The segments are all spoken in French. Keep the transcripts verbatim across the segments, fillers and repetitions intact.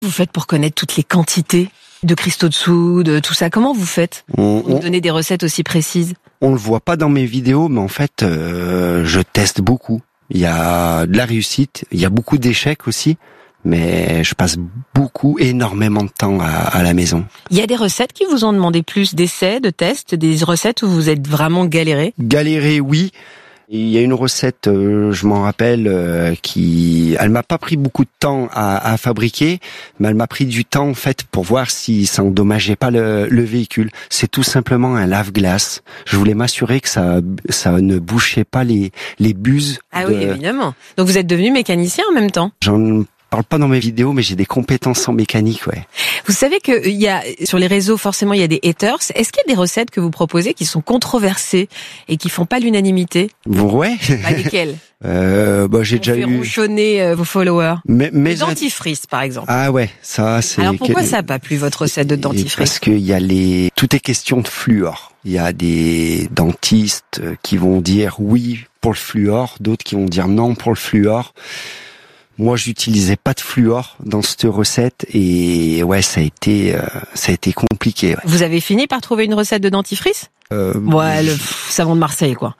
Vous faites pour connaître toutes les quantités de cristaux de soude, tout ça. Comment vous faites on, pour nous donner des recettes aussi précises? On le voit pas dans mes vidéos, mais en fait, euh, je teste beaucoup. Il y a de la réussite, il y a beaucoup d'échecs aussi, mais je passe beaucoup, énormément de temps à, à la maison. Il y a des recettes qui vous ont demandé plus d'essais, de tests, des recettes où vous êtes vraiment galéré? Galéré, oui. Il y a une recette, euh, je m'en rappelle, euh, qui, elle m'a pas pris beaucoup de temps à, à fabriquer, mais elle m'a pris du temps en fait pour voir si ça endommageait pas le, le véhicule. C'est tout simplement un lave-glace. Je voulais m'assurer que ça, ça ne bouchait pas les les buses. Ah de... oui, évidemment. Donc vous êtes devenu mécanicien en même temps? J'en parle pas dans mes vidéos, mais j'ai des compétences en mécanique, ouais. Vous savez que il y a sur les réseaux forcément il y a des haters. Est-ce qu'il y a des recettes que vous proposez qui sont controversées et qui font pas l'unanimité? Ouais. Pas lesquelles? Euh, bah, j'ai On déjà fait eu ronchonner euh, vos followers. Mais, mais... Le dentifrice, par exemple. Ah ouais, ça c'est. Alors pourquoi que... ça n'a pas plu votre recette de dentifrice? Parce qu'il y a les, tout est question de fluor. Il y a des dentistes qui vont dire oui pour le fluor, d'autres qui vont dire non pour le fluor. Moi, j'utilisais pas de fluor dans cette recette et ouais, ça a été, euh, ça a été compliqué. Ouais. Vous avez fini par trouver une recette de dentifrice? Euh, ouais, le pff, savon de Marseille, quoi.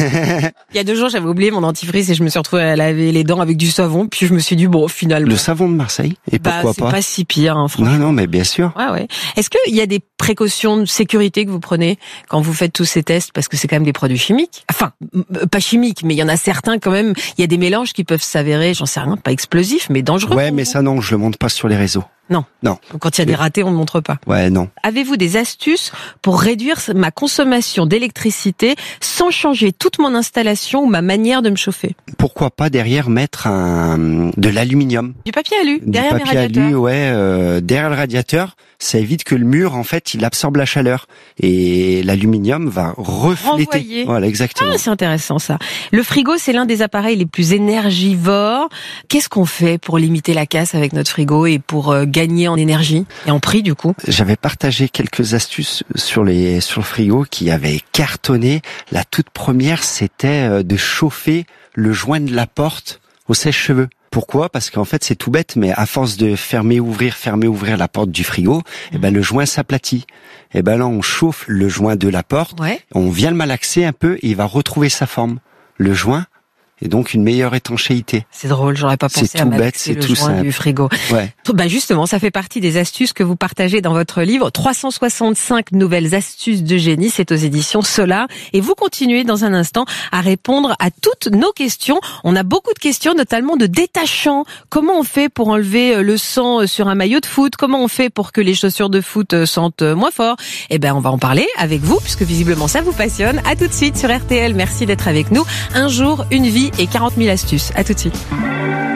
Il y a deux jours, j'avais oublié mon dentifrice et je me suis retrouvée à laver les dents avec du savon. Puis je me suis dit, bon, finalement. Le savon de Marseille? Et bah, pourquoi pas? C'est pas si pire, hein, franchement. Non, non, mais bien sûr. Ouais, ouais. Est-ce qu'il y a des précautions de sécurité que vous prenez quand vous faites tous ces tests? Parce que c'est quand même des produits chimiques. Enfin, pas chimiques, mais il y en a certains quand même. Il y a des mélanges qui peuvent s'avérer, j'en sais rien, pas explosifs, mais dangereux. Ouais, mais ça, non, je le montre pas sur les réseaux. Non. Non. Donc, quand il y a des ratés, on ne montre pas. Ouais, non. Avez-vous des astuces pour réduire ma consommation d'électricité sans changer toute mon installation ou ma manière de me chauffer? Pourquoi pas derrière mettre un de l'aluminium? Du papier alu derrière du mes papier radiateurs. alu, ouais, euh, derrière le radiateur, ça évite que le mur, en fait, il absorbe la chaleur et l'aluminium va refléter. Renvoyer. Voilà, exactement. Ah, c'est intéressant ça. Le frigo, c'est l'un des appareils les plus énergivores. Qu'est-ce qu'on fait pour limiter la casse avec notre frigo et pour euh, gagner en énergie et en prix du coup? J'avais partagé quelques astuces sur les sur le frigo qui avaient cartonné. La toute première, c'était de chauffer le joint de la porte au sèche-cheveux. Pourquoi? Parce qu'en fait, c'est tout bête, mais à force de fermer, ouvrir, fermer, ouvrir la porte du frigo, eh ben le joint s'aplatit. Eh ben là, on chauffe le joint de la porte, ouais. On vient le malaxer un peu et il va retrouver sa forme. Le joint et donc une meilleure étanchéité. C'est drôle, j'aurais pas pensé à malaxer le joint du frigo. Ouais. Bah justement, ça fait partie des astuces que vous partagez dans votre livre trois cent soixante-cinq nouvelles astuces de génie, c'est aux éditions Solar et vous continuez dans un instant à répondre à toutes nos questions. On a beaucoup de questions, notamment de détachants. Comment on fait pour enlever le sang sur un maillot de foot? Comment on fait pour que les chaussures de foot sentent moins fort? Eh ben, on va en parler avec vous puisque visiblement ça vous passionne. À tout de suite sur R T L. Merci d'être avec nous. Un jour, une vie et quarante mille astuces. À tout de suite.